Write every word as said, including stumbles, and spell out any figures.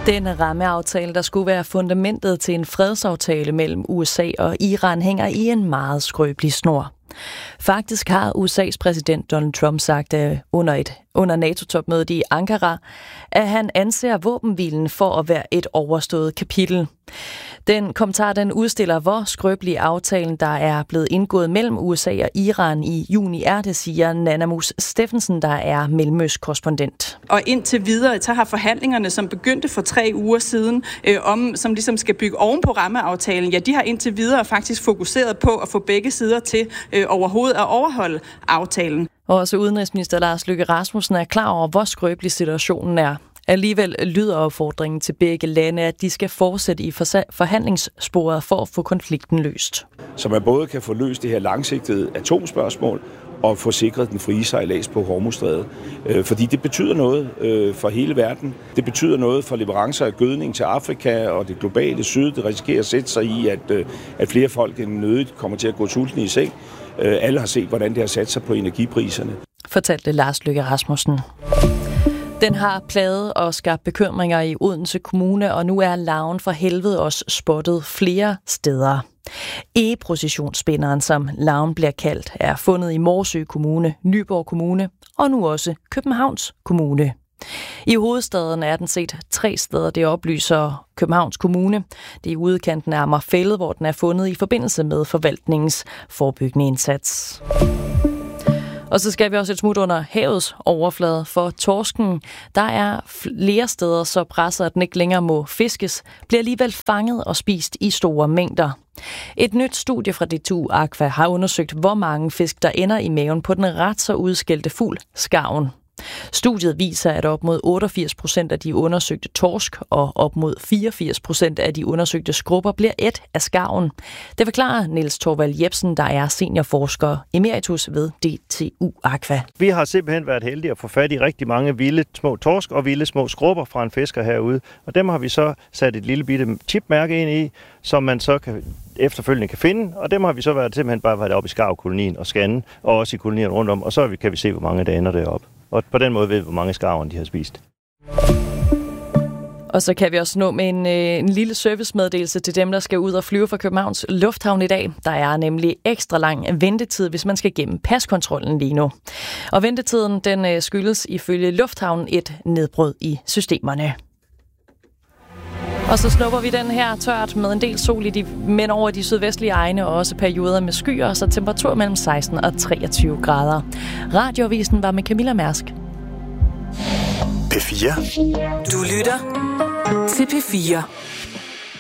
Den rammeaftale, der skulle være fundamentet til en fredsaftale mellem U S A og Iran, hænger i en meget skrøbelig snor. Faktisk har U S A's præsident Donald Trump sagt under, et, under NATO-topmødet i Ankara, at han anser våbenhvilen for at være et overstået kapitel. Den kommentar den udstiller, hvor skrøbelig aftalen, der er blevet indgået mellem U S A og Iran i juni er, det siger Nanna Mus Steffensen, der er Mellemøst-korrespondent. Og indtil videre, så har forhandlingerne, som begyndte for tre uger siden, øh, om, som ligesom skal bygge oven på rammeaftalen, ja, de har indtil videre faktisk fokuseret på at få begge sider til øh, overhovedet at overholde aftalen. Også udenrigsminister Lars Løkke Rasmussen er klar over, hvor skrøbelig situationen er. Alligevel lyder opfordringen til begge lande, at de skal fortsætte i forhandlingssporet for at få konflikten løst. Så man både kan få løst det her langsigtede atomspørgsmål og få sikret den frie sejlads på Hormuzstrædet. Fordi det betyder noget for hele verden. Det betyder noget for leverancer af gødning til Afrika og det globale syd. Det risikerer at sætte sig i, at, at flere folk end nødigt kommer til at gå sultne i seng. Alle har set, hvordan det har sat sig på energipriserne. Fortalte Lars Løkke Rasmussen. Den har plaget og skabt bekymringer i Odense Kommune, og nu er larven for helvede også spottet flere steder. E-processionsspinderen, som larven bliver kaldt, er fundet i Morsø Kommune, Nyborg Kommune og nu også Københavns Kommune. I hovedstaden er den set tre steder, det oplyser Københavns Kommune. Det er i udkanten af Amagerfælled, hvor den er fundet i forbindelse med forvaltningens forebyggende indsats. Og så skal vi også et smut under havets overflade for torsken. Der er flere steder så presset, at den ikke længere må fiskes, bliver alligevel fanget og spist i store mængder. Et nyt studie fra D T U Aqua har undersøgt, hvor mange fisk, der ender i maven på den ret så udskældte fugl, skarven. Studiet viser, at op mod otteogfirs procent af de undersøgte torsk og op mod fireogfirs procent af de undersøgte skrubber bliver ædt af skarven. Det forklarer Niels Torvald Jebsen, der er seniorforsker emeritus ved D T U Aqua. Vi har simpelthen været heldige at få fat i rigtig mange vilde små torsk og vilde små skrubber fra en fisker herude. Og dem har vi så sat et lille bitte chipmærke ind i, som man så kan efterfølgende kan finde, og dem har vi så været, simpelthen bare været oppe i skarvkolonien og scanne, og også i kolonien rundt om, og så kan vi se, hvor mange der ender deroppe. Og på den måde ved vi, hvor mange skarverne de har spist. Og så kan vi også nå med en, en lille servicemeddelelse til dem, der skal ud og flyve fra Københavns Lufthavn i dag. Der er nemlig ekstra lang ventetid, hvis man skal gennem paskontrollen lige nu. Og ventetiden den skyldes ifølge Lufthavnen et nedbrud i systemerne. Og så snupper vi den her tørt med en del sol i de, men over de sydvestlige egne og også perioder med skyer, så temperatur mellem seksten og treogtyve grader. Radioavisen var med Camilla Mærsk. P fire. Du lytter til P fire.